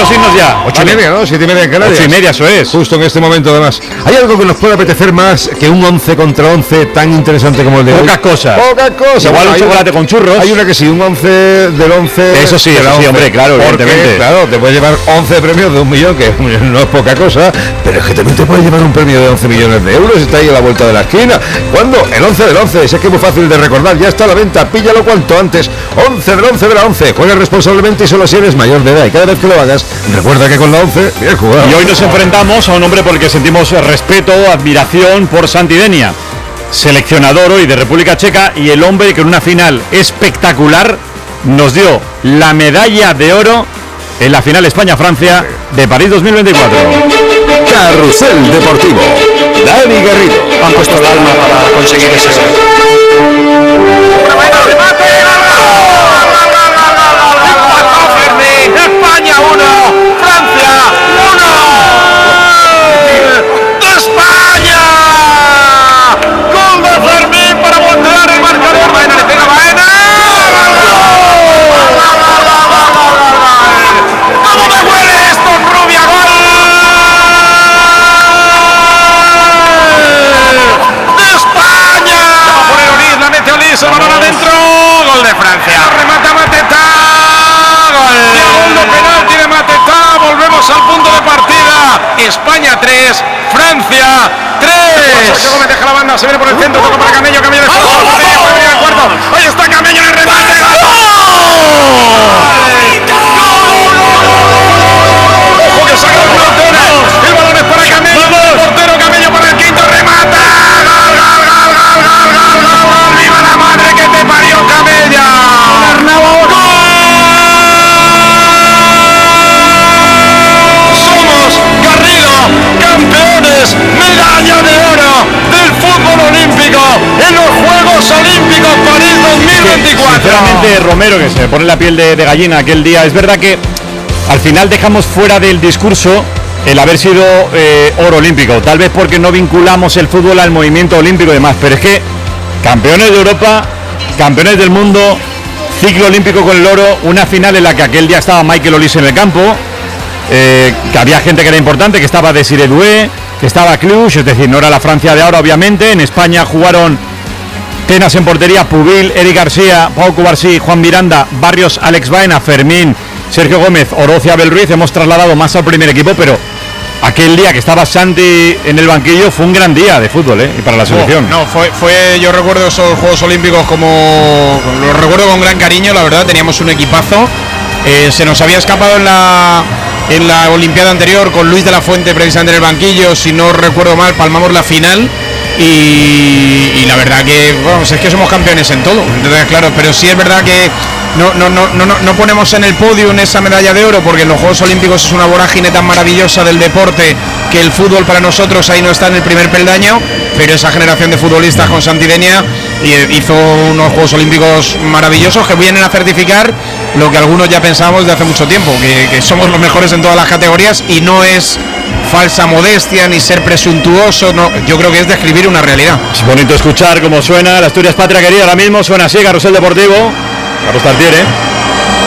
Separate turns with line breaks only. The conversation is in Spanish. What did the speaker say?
podemos irnos ya.
8:30, ¿no? 7:30 en Canarias.
8:30, eso es.
Justo en este momento, además. ¿Hay algo que nos pueda apetecer más que un 11 contra 11 tan interesante como el de hoy?
Pocas cosas.
Igual
un chocolate con churros.
Hay una que sí, un 11 del 11.
Eso sí, hombre, claro, evidentemente.
Claro, te puedes llevar 11 premios de 1 millón, que no es poca cosa, pero es que también te puedes llevar un premio de 11 millones de euros. Está ahí a la vuelta de la esquina. ¿Cuándo? El 11 del 11. Es que es muy fácil de recordar. Ya está a la venta. Píllalo cuanto antes. 11 del 11 de la 11. Juega responsablemente y solo si eres mayor de edad. Y cada vez que lo hagas, recuerda que con la 11, bien jugado.
Y hoy nos enfrentamos a un hombre por el que sentimos respeto, admiración por Santi Denia, seleccionador hoy de República Checa, y el hombre que en una final espectacular nos dio la medalla de oro en la final España-Francia de París 2024.
Carrusel Deportivo. Dani Garrido.
Han puesto el alma para conseguir ese
España 1, Francia 1. ¡España! Gol de Fermín para voltear el marcador. Baena le pega Baena. ¿Cómo me huele esto, Rubia? ¡Gol de España! La pone Olís, la mete Olís, el balón adentro. Gol de Francia. Remata Mateta. Segundo penalti de Mateta, volvemos al punto de partida. España 3, Francia 3. Sergio Gómez deja la banda, se viene por el centro, toca para Camello, Camello de Camello, Camello al cuarto. Ahí está Camello en el remate. Ojo que saca el portero. El balón es para Camello, el portero Camello para el quinto, remata. Gol. ¡Viva la madre que te parió, Camello! Campeones, medalla de oro del fútbol olímpico en los Juegos Olímpicos París 2024.
Sinceramente, Romero, que se me pone la piel de gallina aquel día, es verdad que al final dejamos fuera del discurso el haber sido oro olímpico, tal vez porque no vinculamos el fútbol al movimiento olímpico y demás, pero es que campeones de Europa, campeones del mundo, ciclo olímpico con el oro, una final en la que aquel día estaba Michael Olís en el campo, que había gente que era importante, que estaba Desiré Doué, que estaba Cluj, es decir, no era la Francia de ahora, obviamente. En España jugaron Tenas en portería, Pubil, Eric García, Pau Cubarsí, Juan Miranda, Barrios, Alex Baena, Fermín, Sergio Gómez, Oroz y Abel Ruiz. Hemos trasladado más al primer equipo, pero aquel día que estaba Santi en el banquillo fue un gran día de fútbol, y para la selección.
Fue yo recuerdo esos Juegos Olímpicos como los recuerdo con gran cariño, la verdad. Teníamos un equipazo. Se nos había escapado en la Olimpiada anterior con Luis de la Fuente precisamente en el banquillo, si no recuerdo mal, palmamos la final y la verdad que vamos, es que somos campeones en todo. Entonces, claro, pero sí es verdad que no ponemos en el podio en esa medalla de oro, porque en los Juegos Olímpicos es una vorágine tan maravillosa del deporte que el fútbol para nosotros ahí no está en el primer peldaño, pero esa generación de futbolistas con Santi Denia hizo unos Juegos Olímpicos maravillosos que vienen a certificar lo que algunos ya pensábamos de hace mucho tiempo, que somos los mejores en todas las categorías, y no es falsa modestia ni ser presuntuoso, no, yo creo que es describir una realidad.
Es bonito escuchar cómo suena la Asturias Patria Querida, ahora mismo suena así, Carrusel Deportivo, Carlos Tartiere.